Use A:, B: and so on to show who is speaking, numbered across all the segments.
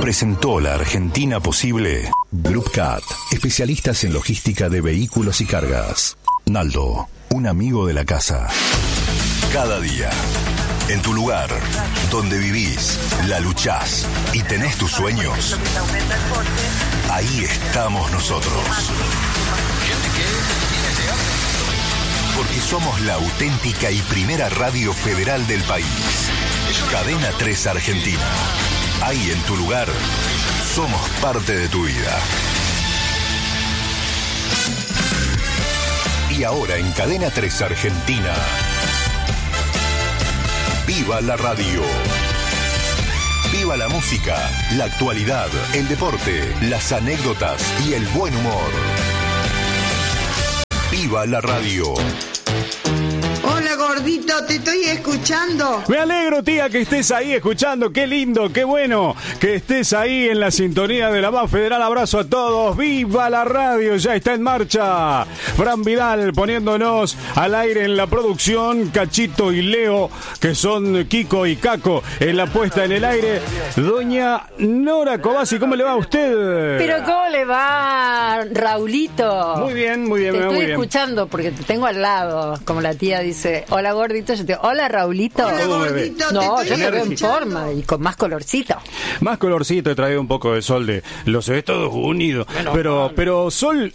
A: presentó la Argentina posible. Group Cat, especialistas en logística de vehículos y cargas. Naldo, un amigo de la casa. Cada día, en tu lugar, donde vivís, la luchás y tenés tus sueños, ahí estamos nosotros. Porque somos la auténtica y primera radio federal del país. Cadena 3 Argentina. Ahí en tu lugar, somos parte de tu vida. Y ahora en Cadena 3 Argentina, ¡viva la radio! ¡Viva la música, la actualidad, el deporte, las anécdotas y el buen humor! ¡Viva la radio!
B: Hola gordito, te estoy escuchando.
C: Me alegro, tía, que estés ahí escuchando. Qué lindo, qué bueno que estés ahí en la sintonía de la más federal. Abrazo a todos. ¡Viva la radio! Ya está en marcha. Fran Vidal poniéndonos al aire en la producción. Cachito y Leo, que son Kiko y Caco, en la puesta en el aire. Doña Nora Cobasi, ¿cómo le va a usted?
D: Pero ¿cómo le va, Raulito?
C: Muy bien, muy bien.
D: Te estoy
C: muy bien.
D: escuchando porque te tengo al lado. Como la tía dice, hola gordito, yo te digo, hola Raulito.
B: Hola gordito,
D: No,
B: te
D: yo
B: estoy
D: te veo en
B: escuchando.
D: forma y con más colorcito.
C: Más colorcito, he traído un poco de sol de los Estados Unidos. Pero sol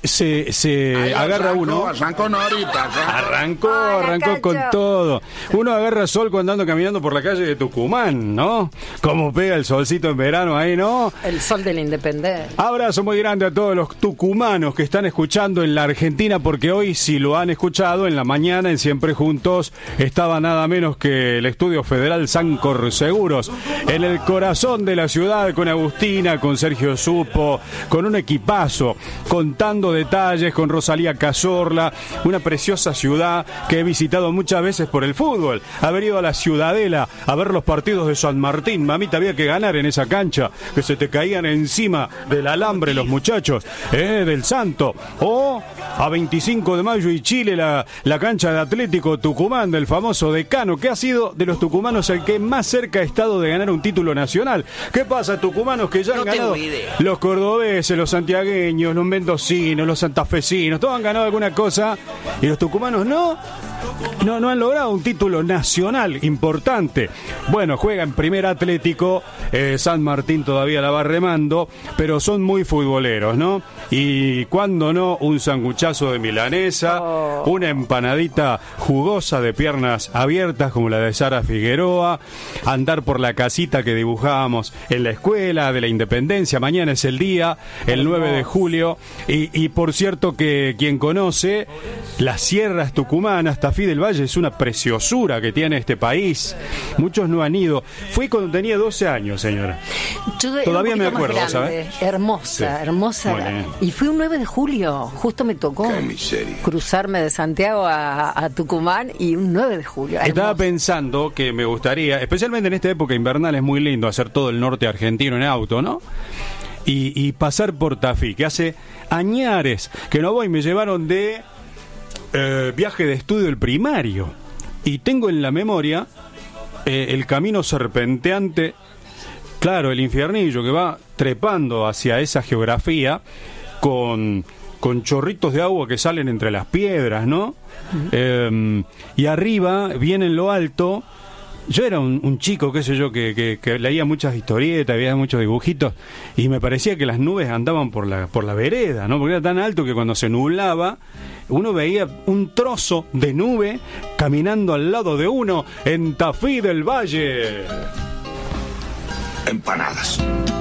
C: se agarra uno.
E: Arrancó Norita.
C: Arrancó
D: Hola, Cacho.
C: con todo. Uno agarra sol cuando anda caminando por la calle de Tucumán, ¿no? Como pega el solcito en verano ahí, ¿no?
D: El sol de la independencia.
C: Abrazo muy grande a todos los tucumanos que están escuchando en la Argentina, porque hoy, si lo han escuchado, en la mañana en Siempre Juntos estaba nada menos que el Estudio Federal Sancor Seguros, en el corazón de la ciudad, con Agustina, con Sergio Supo, con un equipazo, contando detalles, con Rosalía Cazorla, una preciosa ciudad que he visitado muchas veces por el fútbol, haber ido a la Ciudadela a ver los partidos de San Martín. Mamita, había que ganar en esa cancha, que se te caían encima del alambre los muchachos, del Santo, o a 25 de mayo y Chile, la cancha de Atlético Tucumán, del famoso Decano, que ha sido de los tucumanos el que más cerca ha estado de ganar un título nacional. ¿Qué pasa, tucumanos que ya han ganado? Los cordobeses, los santiagueños, los mendocinos, los santafesinos, todos han ganado alguna cosa, y los tucumanos no han logrado un título nacional importante. Bueno, juega en Primer Atlético, San Martín todavía la va remando, pero son muy futboleros, ¿no? Y cuando no, un sanguchazo de milanesa, una empanadita jugosa de piernas abiertas como la de Sara Figueroa, andar por la casita que dibujábamos en la escuela de la Independencia. Mañana es el día, el 9 de julio, y por cierto que quien conoce las sierras tucumanas, Tafí del Valle, es una preciosura que tiene este país. Muchos no han ido. Fui cuando tenía 12 años, señora. Todavía me acuerdo, ¿sabes?
D: Hermosa,
C: Sí.
D: hermosa.
C: Muy bien.
D: Y fui un 9 de julio, justo me tocó
E: Qué miseria.
D: cruzarme de Santiago a Tucumán, y un 9 de julio.
C: Estaba
D: hermoso.
C: pensando que me gustaría, especialmente en esta época invernal, es muy lindo hacer todo el norte argentino en auto, ¿no? Y pasar por Tafí, que hace añares que no voy. Me llevaron de viaje de estudio el primario, y tengo en la memoria el camino serpenteante, claro, el infiernillo que va trepando hacia esa geografía con chorritos de agua que salen entre las piedras, ¿no? Y arriba, bien en lo alto, yo era un chico, qué sé yo, que leía muchas historietas, veía muchos dibujitos, y me parecía que las nubes andaban por la vereda, ¿no? Porque era tan alto que cuando se nublaba, uno veía un trozo de nube caminando al lado de uno en Tafí del Valle.
E: Empanadas.